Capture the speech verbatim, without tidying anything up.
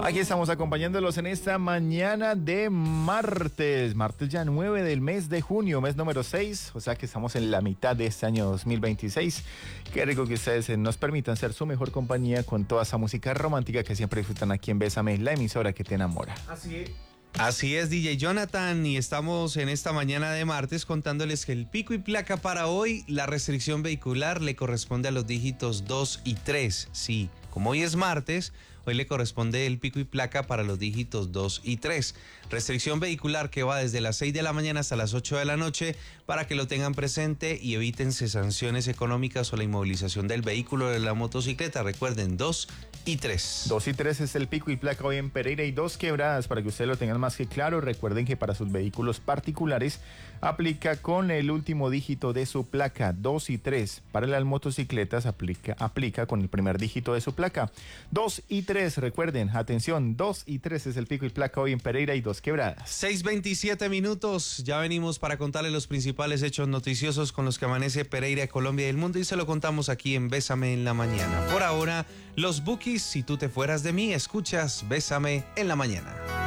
Aquí estamos acompañándolos en esta mañana de martes, martes ya nueve del mes de junio, mes número seis, o sea que estamos en la mitad de este año dos mil veintiséis. Qué rico que ustedes nos permitan ser su mejor compañía con toda esa música romántica que siempre disfrutan aquí en Bésame, la emisora que te enamora. Así es. Así es, D J Jonathan, y estamos en esta mañana de martes contándoles que el pico y placa para hoy, la restricción vehicular le corresponde a los dígitos dos y tres. Sí, como hoy es martes, hoy le corresponde el pico y placa para los dígitos dos y tres. Restricción vehicular que va desde las seis de la mañana hasta las ocho de la noche para que lo tengan presente y evítense sanciones económicas o la inmovilización del vehículo o de la motocicleta. Recuerden, dos y tres. dos y tres es el pico y placa hoy en Pereira y dos quebradas para que ustedes lo tengan más que claro. Recuerden que para sus vehículos particulares aplica con el último dígito de su placa, dos y tres. Para las motocicletas aplica, aplica con el primer dígito de su placa, dos y tres. Recuerden, atención, dos y tres es el pico y placa hoy en Pereira y dos quebradas. seis veintisiete minutos, ya venimos para contarles los principales hechos noticiosos con los que amanece Pereira, Colombia y el mundo, y se lo contamos aquí en Bésame en la Mañana. Por ahora, los Bukis, si tú te fueras de mí, escuchas Bésame en la Mañana.